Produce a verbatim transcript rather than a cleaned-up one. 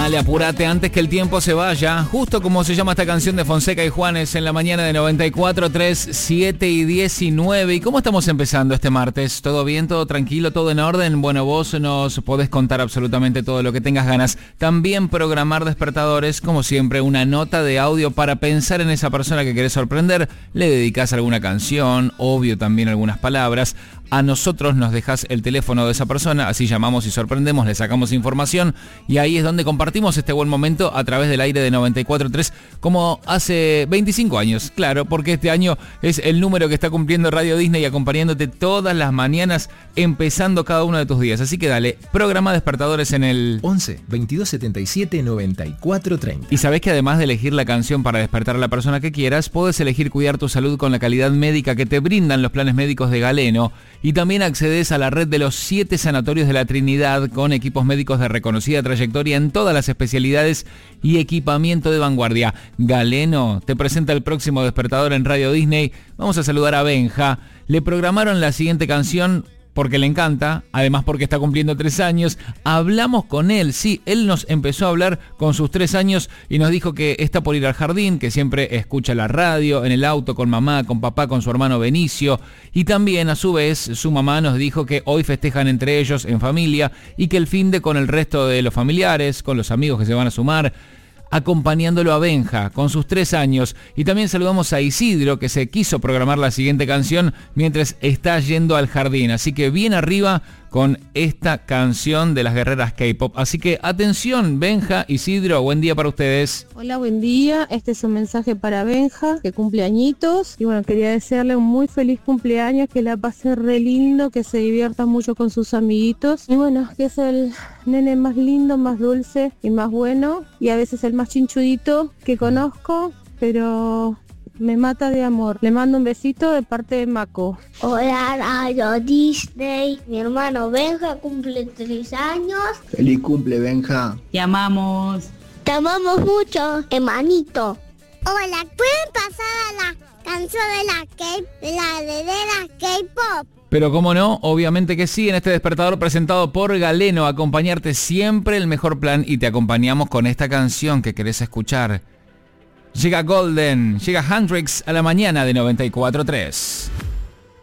Dale, apurate antes que el tiempo se vaya. Justo como se llama esta canción de Fonseca y Juanes en la mañana de noventa y cuatro, tres, siete y diecinueve. ¿Y cómo estamos empezando este martes? ¿Todo bien? ¿Todo tranquilo? ¿Todo en orden? Bueno, vos nos podés contar absolutamente todo lo que tengas ganas. También programar despertadores, como siempre, una nota de audio para pensar en esa persona que querés sorprender. Le dedicás alguna canción, obvio también algunas palabras. A nosotros nos dejás el teléfono de esa persona, así llamamos y sorprendemos, le sacamos información y ahí es donde compartimos este buen momento a través del aire de noventa y cuatro punto tres como hace veinticinco años, claro, porque este año es el número que está cumpliendo Radio Disney acompañándote todas las mañanas, empezando cada uno de tus días. Así que dale, programa despertadores en el once, veintidós setenta y siete, noventa y cuatro treinta. Y sabés que además de elegir la canción para despertar a la persona que quieras, podés elegir cuidar tu salud con la calidad médica que te brindan los planes médicos de Galeno. Y también accedes a la red de los siete sanatorios de la Trinidad con equipos médicos de reconocida trayectoria en todas las especialidades y equipamiento de vanguardia. Galeno te presenta el próximo despertador en Radio Disney. Vamos a saludar a Benja. Le programaron la siguiente canción porque le encanta, además porque está cumpliendo tres años. Hablamos con él, sí, él nos empezó a hablar con sus tres años y nos dijo que está por ir al jardín, que siempre escucha la radio, en el auto, con mamá, con papá, con su hermano Benicio. Y también, a su vez, su mamá nos dijo que hoy festejan entre ellos en familia y que el finde con el resto de los familiares, con los amigos que se van a sumar, acompañándolo a Benja con sus tres años. Y también saludamos a Isidro, que se quiso programar la siguiente canción mientras está yendo al jardín. Así que bien arriba con esta canción de las guerreras K-pop. Así que atención, Benja, Isidro, buen día para ustedes. Hola, buen día. Este es un mensaje para Benja, que cumple añitos. Y bueno, quería desearle un muy feliz cumpleaños, que la pase re lindo, que se divierta mucho con sus amiguitos. Y bueno, que es el nene más lindo, más dulce y más bueno. Y a veces el más chinchudito que conozco, pero me mata de amor. Le mando un besito de parte de Mako. Hola, Radio Disney. Mi hermano Benja cumple tres años. Feliz cumple, Benja. Te amamos. Te amamos mucho, hermanito. Hola, ¿pueden pasar a la canción de la K, la de, de la K-pop? Pero cómo no, obviamente que sí, en este despertador presentado por Galeno, acompañarte siempre el mejor plan y te acompañamos con esta canción que querés escuchar. Llega Golden, llega Hendrix a la mañana de noventa y cuatro punto tres.